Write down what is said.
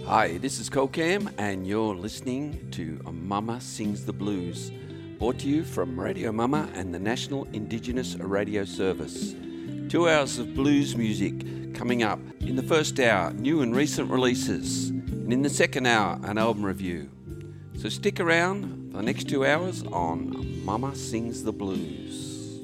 Hi, this is Colcam, and you're listening to Mama Sings the Blues, brought to you from Radio Mama and the National Indigenous Radio Service. 2 hours of blues music coming up. In the first hour, new and recent releases, and in the second hour, an album review. So stick around for the next 2 hours on Mama Sings the Blues.